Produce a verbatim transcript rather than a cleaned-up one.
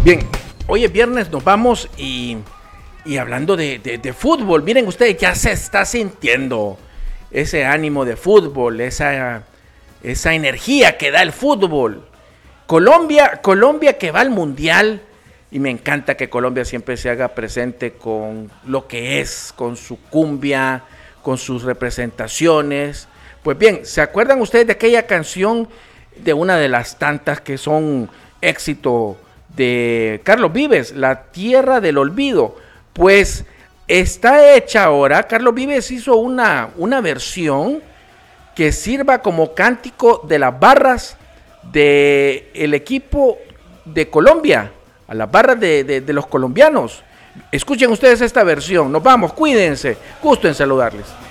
Bien, hoy es viernes, nos vamos y, y hablando de, de, de fútbol, miren ustedes, ya se está sintiendo ese ánimo de fútbol, esa, esa energía que da el fútbol. Colombia, Colombia que va al Mundial, y me encanta que Colombia siempre se haga presente con lo que es, con su cumbia, con sus representaciones. Pues bien, ¿se acuerdan ustedes de aquella canción, de una de las tantas que son éxito de Carlos Vives, La Tierra del Olvido? Pues está hecha ahora, Carlos Vives hizo una, una versión que sirva como cántico de las barras del equipo de Colombia, a las barras de, de, de los colombianos. Escuchen ustedes esta versión, nos vamos, cuídense, gusto en saludarles.